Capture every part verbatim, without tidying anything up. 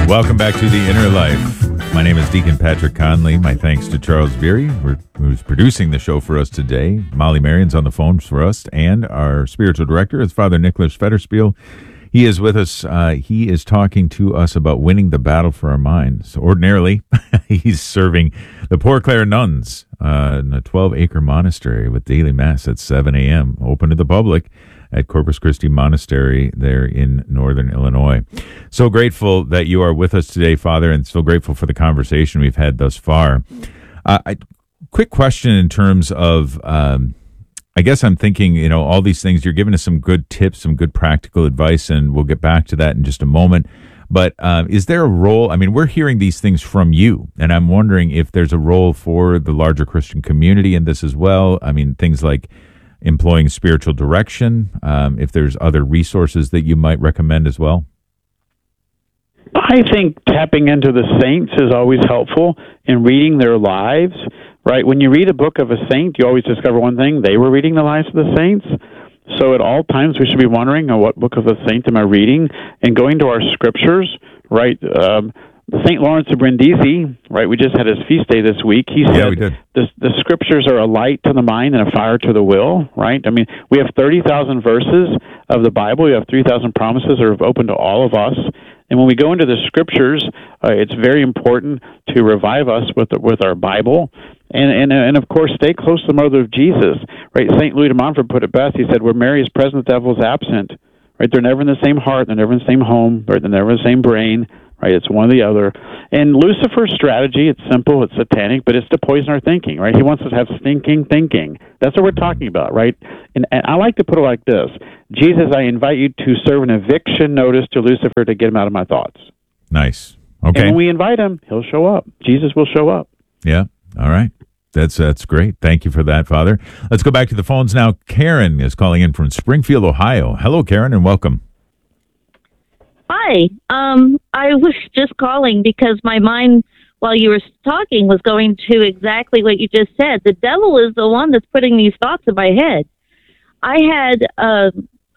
Welcome back to The Inner Life. My name is Deacon Patrick Conley. My thanks to Charles Beery, who's producing the show for us today. Molly Marion's on the phone for us, and our spiritual director is Father Nicholas Federspiel. He is with us. Uh, he is talking to us about winning the battle for our minds. Ordinarily, he's serving the Poor Clare nuns uh, in a twelve-acre monastery with daily mass at seven a.m., open to the public at Corpus Christi Monastery there in northern Illinois. So grateful that you are with us today, Father, and so grateful for the conversation we've had thus far. Uh, I, quick question in terms of... Um, I guess I'm thinking, you know, all these things, you're giving us some good tips, some good practical advice, and we'll get back to that in just a moment. But uh, is there a role? I mean, we're hearing these things from you, and I'm wondering if there's a role for the larger Christian community in this as well. I mean, things like employing spiritual direction, um, if there's other resources that you might recommend as well. I think tapping into the saints is always helpful in reading their lives. Right, when you read a book of a saint, you always discover one thing: they were reading the lives of the saints. So at all times, we should be wondering, oh, what book of a saint am I reading? And going to our scriptures, right? Um, Saint Lawrence of Brindisi, right? We just had his feast day this week. He said, yeah, we did. The, the scriptures are a light to the mind and a fire to the will, right? I mean, we have thirty thousand verses of the Bible. We have three thousand promises that are open to all of us. And when we go into the scriptures, uh, it's very important to revive us with the, with our Bible. And, and and of course, stay close to the mother of Jesus. Right? Saint Louis de Montfort put it best. He said, "Where Mary is present, the devil is absent." Right? They're never in the same heart. They're never in the same home. Right? They're never in the same brain. Right? It's one or the other. And Lucifer's strategy, it's simple, it's satanic, but it's to poison our thinking. Right? He wants us to have stinking thinking. That's what we're talking about. Right? And, and I like to put it like this: Jesus, I invite you to serve an eviction notice to Lucifer to get him out of my thoughts. Nice. Okay. And when we invite him, he'll show up. Jesus will show up. Yeah. All right. That's that's great. Thank you for that, Father. Let's go back to the phones now. Karen is calling in from Springfield, Ohio. Hello, Karen, and welcome. Hi. Um, I was just calling because my mind, while you were talking, was going to exactly what you just said. The devil is the one that's putting these thoughts in my head. I had uh,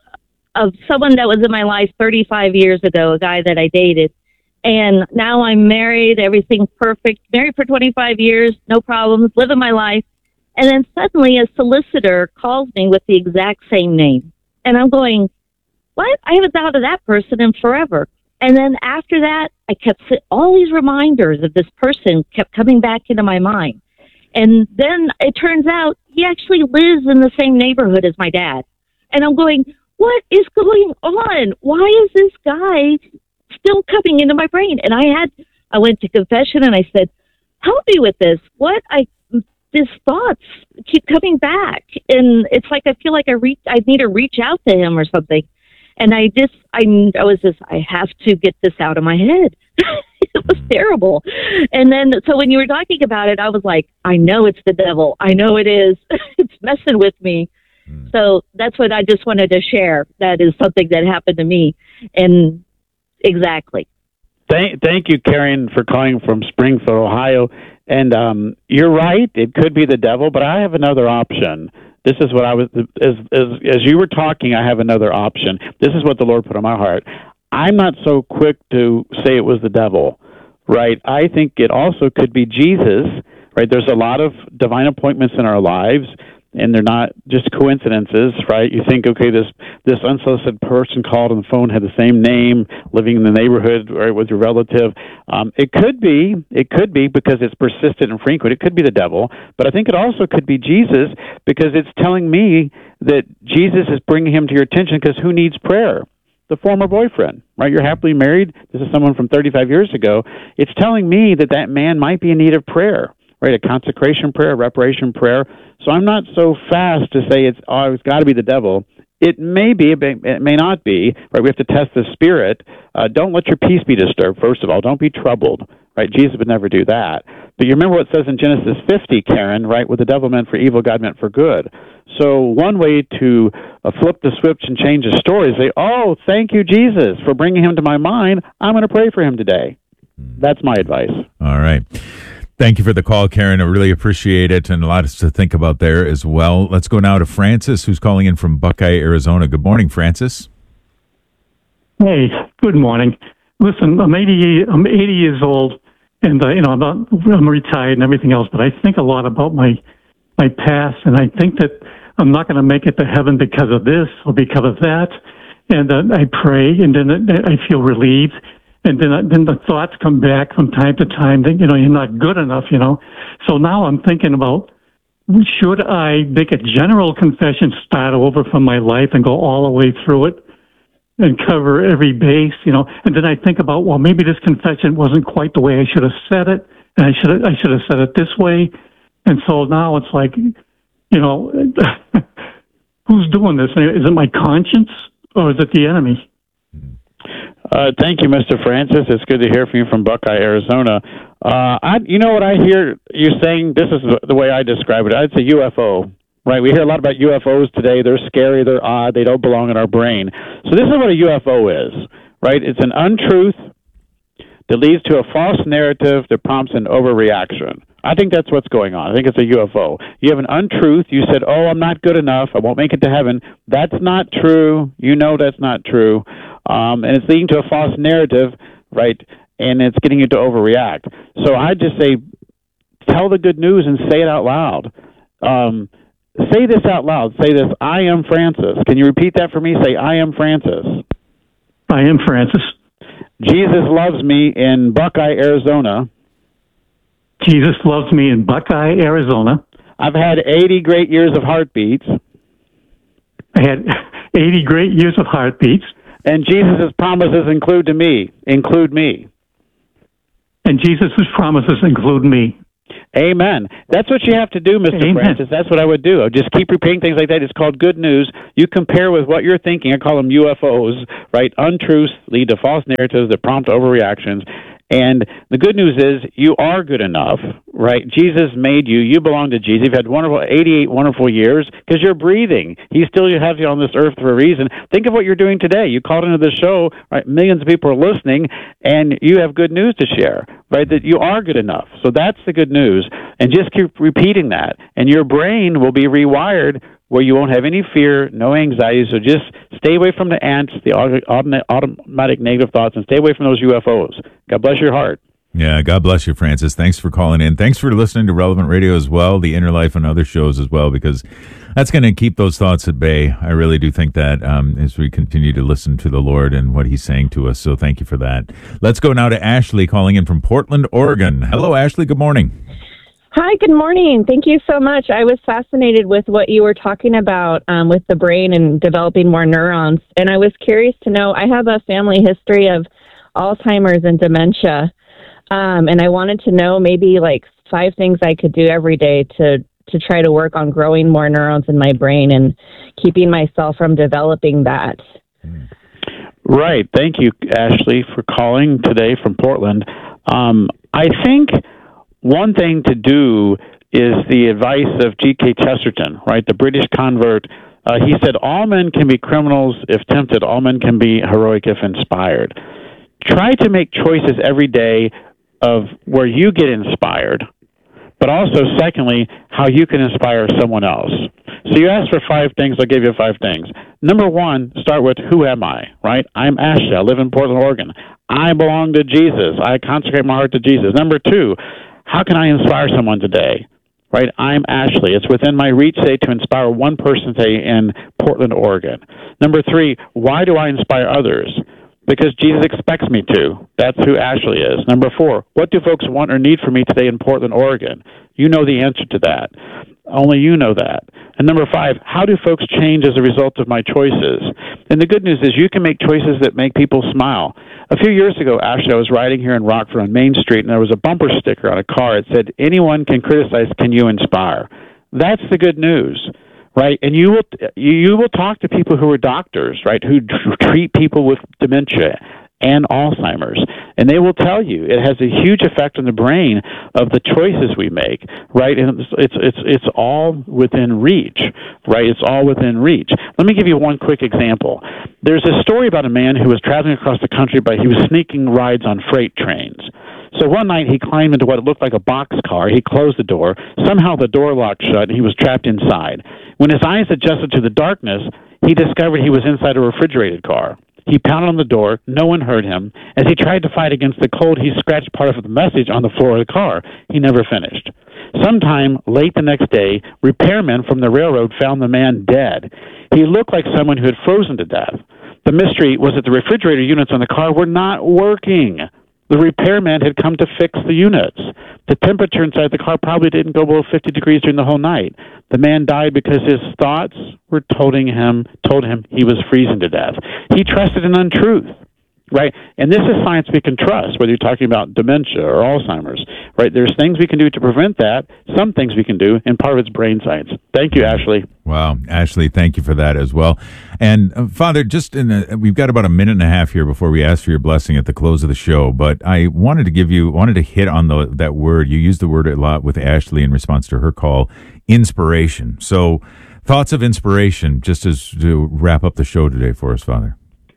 of someone that was in my life thirty-five years ago, a guy that I dated. And now I'm married, everything's perfect, married for twenty-five years, no problems, living my life. And then suddenly a solicitor calls me with the exact same name. And I'm going, what? I haven't thought of that person in forever. And then after that, I kept, all these reminders of this person kept coming back into my mind. And then it turns out he actually lives in the same neighborhood as my dad. And I'm going, what is going on? Why is this guy still coming into my brain? And I had, I went to confession and I said, help me with this. What I, these thoughts keep coming back. And it's like, I feel like I reach, I need to reach out to him or something. And I just, I, I was just, I have to get this out of my head. It was terrible. And then, so when you were talking about it, I was like, I know it's the devil. I know it is. It's messing with me. Mm. So that's what I just wanted to share. That is something that happened to me. And exactly. Thank, thank you, Karen, for calling from Springfield, Ohio. And um, you're right, it could be the devil, but I have another option. This is what I was, as, as, as you were talking, I have another option. This is what the Lord put on my heart. I'm not so quick to say it was the devil, right? I think it also could be Jesus, right? There's a lot of divine appointments in our lives, and they're not just coincidences, right? You think, okay, this this unsolicited person called on the phone, had the same name, living in the neighborhood, right, with your relative. Um, it could be, it could be because it's persistent and frequent. It could be the devil, but I think it also could be Jesus because it's telling me that Jesus is bringing him to your attention because who needs prayer? The former boyfriend, right? You're happily married. This is someone from thirty-five years ago. It's telling me that that man might be in need of prayer. Right, a consecration prayer, a reparation prayer. So I'm not so fast to say it's, oh, it's got to be the devil. It may be, it may, it may not be. Right, we have to test the spirit. Uh, don't let your peace be disturbed, first of all. Don't be troubled. Right, Jesus would never do that. But you remember what it says in Genesis fifty, Karen, right? What the devil meant for evil, God meant for good. So one way to uh, flip the switch and change the story is say, oh, thank you, Jesus, for bringing him to my mind. I'm going to pray for him today. That's my advice. All right. Thank you for the call, Karen. I really appreciate it, and a lot to think about there as well. Let's go now to Francis, who's calling in from Buckeye, Arizona. Good morning, Francis. Hey, good morning. listen, I'm eighty, I'm eighty years old, and uh, you know, I'm, not, I'm retired and everything else, but I think a lot about my my past, and I think that I'm not going to make it to heaven because of this or because of that. And uh, I pray, and then I feel relieved, and then uh, then the thoughts come back from time to time that, you know, you're not good enough, you know. So now I'm thinking about, should I make a general confession, start over from my life and go all the way through it and cover every base, you know? And then I think about, well, maybe this confession wasn't quite the way I should have said it, and I should have, I should have said it this way. And so now it's like, you know, who's doing this? Is it my conscience or is it the enemy? Uh, thank you, Mister Francis. It's good to hear from you from Buckeye, Arizona. Uh, I, you know what I hear you saying? This is the way I describe it. It's a U F O, right? We hear a lot about U F Os today. They're scary. They're odd. They don't belong in our brain. So this is what a U F O is, right? It's an untruth that leads to a false narrative that prompts an overreaction. I think that's what's going on. I think it's a U F O. You have an untruth. You said, oh, I'm not good enough. I won't make it to heaven. That's not true. You know that's not true. Um, and it's leading to a false narrative, right? And it's getting you to overreact. So I just say, tell the good news and say it out loud. Um, say this out loud. Say this, I am Francis. Can you repeat that for me? Say, I am Francis. I am Francis. Jesus loves me in Buckeye, Arizona. Jesus loves me in Buckeye, Arizona. I've had eighty great years of heartbeats. I had eighty great years of heartbeats. And Jesus' promises include to me, include me. And Jesus' promises include me. Amen. That's what you have to do, Mister Amen. Francis. That's what I would do. I would just keep repeating things like that. It's called good news. You compare with what you're thinking. I call them U F Os, right? Untruths lead to false narratives that prompt overreactions. And the good news is you are good enough, right? Jesus made you. You belong to Jesus. You've had wonderful eighty-eight wonderful years because you're breathing. He still has you on this earth for a reason. Think of what you're doing today. You called into the show, right? Millions of people are listening, and you have good news to share, right? That you are good enough. So that's the good news. And just keep repeating that, and your brain will be rewired where you won't have any fear, no anxiety. So just stay away from the ants, the auto- automatic negative thoughts, and stay away from those U F Os. God bless your heart. Yeah, God bless you, Francis. Thanks for calling in. Thanks for listening to Relevant Radio as well, the Inner Life and other shows as well, because that's going to keep those thoughts at bay. I really do think that um, as we continue to listen to the Lord and what he's saying to us. So thank you for that. Let's go now to Ashley calling in from Portland, Oregon. Hello, Ashley. Good morning. Hi, good morning. Thank you so much. I was fascinated with what you were talking about um, with the brain and developing more neurons. And I was curious to know, I have a family history of Alzheimer's and dementia. Um, and I wanted to know maybe like five things I could do every day to, to try to work on growing more neurons in my brain and keeping myself from developing that. Right. Thank you, Ashley, for calling today from Portland. Um, I think one thing to do is the advice of G K Chesterton, right, the British convert. Uh, he said, all men can be criminals if tempted. All men can be heroic if inspired. Try to make choices every day of where you get inspired, but also, secondly, how you can inspire someone else. So you asked for five things. I'll give you five things. Number one, start with, who am I, right? I'm Ashley. I live in Portland, Oregon. I belong to Jesus. I consecrate my heart to Jesus. Number two, how can I inspire someone today? Right? I'm Ashley. It's within my reach today to inspire one person today in Portland, Oregon. Number three, why do I inspire others? Because Jesus expects me to. That's who Ashley is. Number four, what do folks want or need from me today in Portland, Oregon? You know the answer to that. Only you know that. And number five, how do folks change as a result of my choices? And the good news is you can make choices that make people smile. A few years ago, Ashley, I was riding here in Rockford on Main Street, and there was a bumper sticker on a car. It said, anyone can criticize, can you inspire? That's the good news, right? And you will you will talk to people who are doctors, right, who treat people with dementia and Alzheimer's, and they will tell you it has a huge effect on the brain of the choices we make, right? And it's it's it's, it's all within reach, right? It's all within reach. Let me give you one quick example. There's a story about a man who was traveling across the country, but he was sneaking rides on freight trains. So one night he climbed into what looked like a boxcar. He closed the door. Somehow the door locked shut, and he was trapped inside. When his eyes adjusted to the darkness, he discovered he was inside a refrigerated car. He pounded on the door. No one heard him. As he tried to fight against the cold, he scratched part of the message on the floor of the car. He never finished. Sometime late the next day, repairmen from the railroad found the man dead. He looked like someone who had frozen to death. The mystery was that the refrigerator units on the car were not working. The repairman had come to fix the units. The temperature inside the car probably didn't go below fifty degrees during the whole night. The man died because his thoughts were told him, told him he was freezing to death. He trusted an untruth, right? And this is science we can trust, whether you're talking about dementia or Alzheimer's, right? There's things we can do to prevent that, some things we can do, and part of it's brain science. Thank you, Ashley. Wow, Ashley, thank you for that as well. And uh, Father, just in a, we've got about a minute and a half here before we ask for your blessing at the close of the show. But I wanted to give you, wanted to hit on the that word. You used the word a lot with Ashley in response to her call, inspiration. So, thoughts of inspiration, just as to wrap up the show today for us, Father.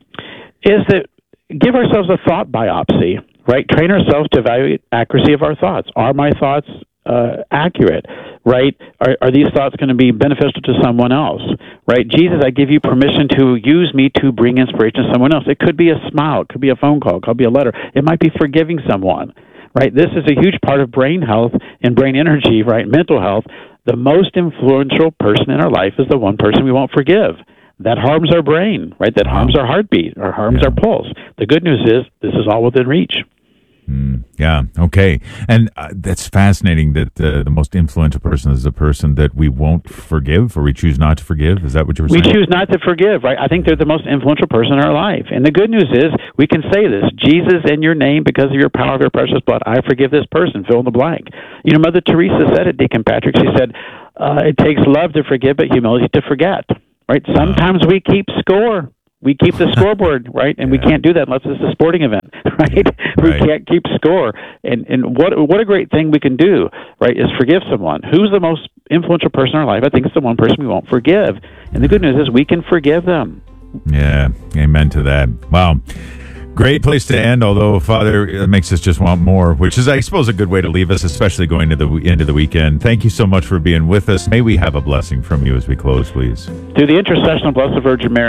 Is that give ourselves a thought biopsy, right? Train ourselves to evaluate accuracy of our thoughts. Are my thoughts uh, accurate, right? Are, are these thoughts going to be beneficial to someone else, right? Jesus, I give you permission to use me to bring inspiration to someone else. It could be a smile. It could be a phone call. It could be a letter. It might be forgiving someone, right? This is a huge part of brain health and brain energy, right? Mental health. The most influential person in our life is the one person we won't forgive. That harms our brain, right? That harms our heartbeat or harms Yeah. our pulse. The good news is this is all within reach. Mm, yeah. Okay. And uh, that's fascinating that uh, the most influential person is the person that we won't forgive or we choose not to forgive. Is that what you were We saying? choose not to forgive, right? I think they're the most influential person in our life. And the good news is we can say this, Jesus, in your name, because of your power of your precious blood, I forgive this person, fill in the blank. You know, Mother Teresa said it, Deacon Patrick. She said, uh, it takes love to forgive, but humility to forget, right? Sometimes we keep score. We keep the scoreboard, right? And we Yeah. can't do that unless it's a sporting event, right? We Right. can't keep score. And and what what a great thing we can do, right, is forgive someone. Who's the most influential person in our life? I think it's the one person we won't forgive. And the good news is we can forgive them. Yeah. Amen to that. Wow. Great place to end, although, Father, it makes us just want more, which is, I suppose, a good way to leave us, especially going to the end of the weekend. Thank you so much for being with us. May we have a blessing from you as we close, please. Through the intercession of Blessed Virgin Mary,